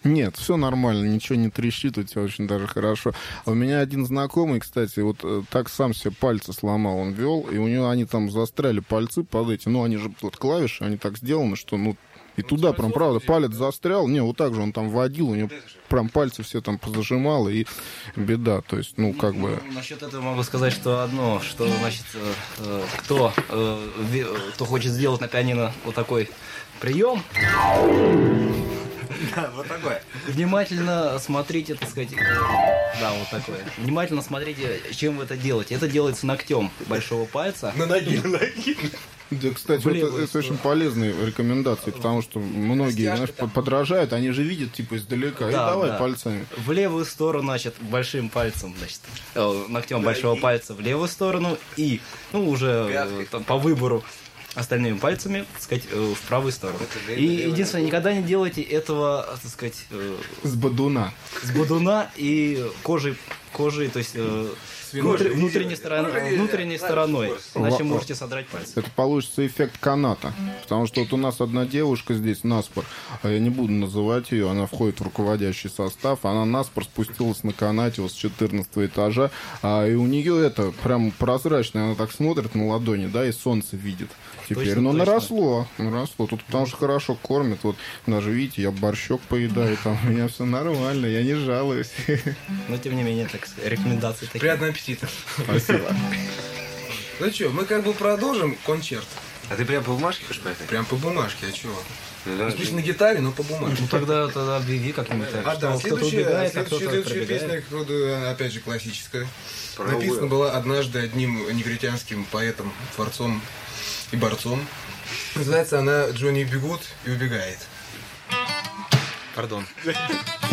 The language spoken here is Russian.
Нет, все нормально, ничего не трещит, у тебя очень даже хорошо. А у меня один знакомый, кстати, вот так сам себе пальцы сломал, он вел, и у него они там застряли пальцы под эти, ну, они же, вот клавиши, они так сделаны, что, ну, и туда прям, правда, палец застрял, не, вот так же он там водил, у него прям пальцы все там позажимало, и беда, то есть, ну, как бы... Насчет этого могу сказать, что одно, что, значит, кто хочет сделать на пианино вот такой прием... Да, вот такое. Внимательно смотрите, так сказать, да, вот такое. Внимательно смотрите, чем вы это делаете. Это делается ногтем большого пальца. На ноге. Да, кстати, это очень полезные рекомендации, потому что многие, знаешь, подражают, они же видят, типа, издалека, и давай пальцами. В левую сторону, значит, большим пальцем, значит, ногтем большого пальца в левую сторону и, ну, уже по выбору остальными пальцами, так сказать, в правую сторону. И единственное, никогда не делайте этого, так сказать... С бодуна. С бодуна и кожей, то есть... внутренней стороной, иначе можете содрать пальцы. Это получится эффект каната, потому что вот у нас одна девушка здесь наспор, я не буду называть ее, она входит в руководящий состав, она наспор спустилась на канате вот с 14 этажа, и у нее это прям прозрачное, она так смотрит на ладони, да, и солнце видит теперь. Точно, но точно. наросло, тут потому что хорошо кормят, вот даже видите, я борщок поедаю, там у меня все нормально, я не жалуюсь. Но тем не менее, так рекомендации такие. Приятного аппетита. Спасибо. Ну что, мы как бы продолжим концерт. А ты прям по бумажке хочешь поехать? Прям по бумажке, а чего? Да, Пусть на гитаре, но по бумажке. Ну тогда объяви как-нибудь. А да, Кто-то убегает, а кто-то следующая пробегает. песня, походу, опять же, классическая. Правовую. Написана была однажды одним негритянским поэтом, творцом и борцом. Называется она «Джонни бегут и убегает». Пардон.